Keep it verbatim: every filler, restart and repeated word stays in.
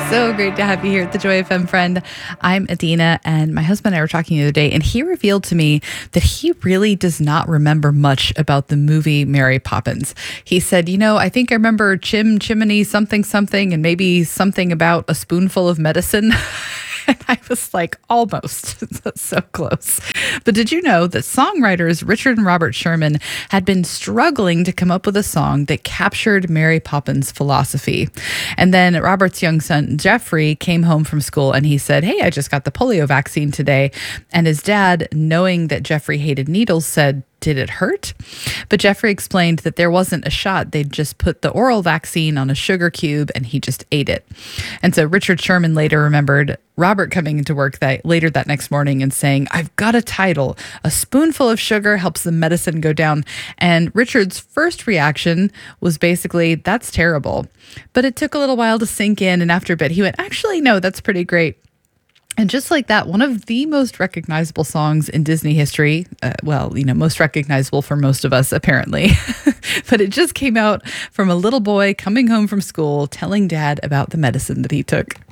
So great to have you here at the Joy F M, friend. I'm Adina, and my husband and I were talking the other day, and he revealed to me that he really does not remember much about the movie Mary Poppins. He said, you know, I think I remember chim chimney something something and maybe something about a spoonful of medicine. And I was like, almost. That's so close. But did you know that songwriters Richard and Robert Sherman had been struggling to come up with a song that captured Mary Poppins' philosophy? And then Robert's young son, Jeffrey, came home from school and he said, hey, I just got the polio vaccine today. And his dad, knowing that Jeffrey hated needles, said, did it hurt? But Jeffrey explained that there wasn't a shot. They'd just put the oral vaccine on a sugar cube and he just ate it. And so Richard Sherman later remembered Robert coming into work that later that next morning and saying, I've got a title. A spoonful of sugar helps the medicine go down. And Richard's first reaction was basically, that's terrible. But it took a little while to sink in. And after a bit, he went, actually, no, that's pretty great. And just like that, one of the most recognizable songs in Disney history, uh, well, you know, most recognizable for most of us, apparently, but it just came out from a little boy coming home from school telling dad about the medicine that he took.